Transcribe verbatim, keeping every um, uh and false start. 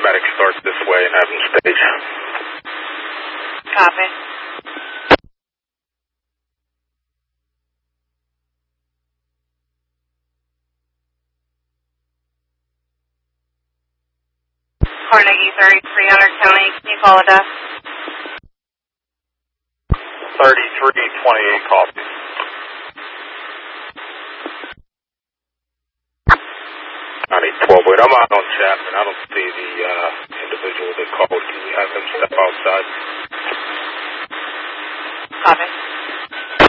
paramedic start this way and have them stage. Copy. Carnegie thirty-three hundred County, can you call a death? thirty-three twenty-eight copy. County twelve eight, I'm out on Chapman. I don't see the uh, individual that called. Can you have him step outside? Copy.